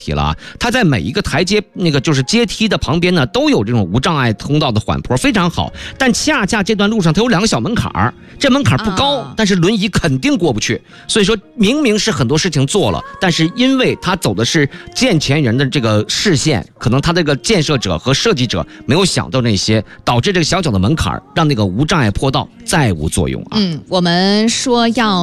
题了，它在每一个台阶就是阶梯的旁边呢，都有这种无障碍通道的缓坡，非常好。但恰恰这段路上它有2个小门槛儿，这门槛不高，但是轮椅肯定过不去。所以说明明是很多事情做了，但是因为它走的是健全人的这个视线，可能他这个建设者和设计者没有想到那些，导致这个小小的门槛让那个无障碍坡道再无作用啊。 我们说要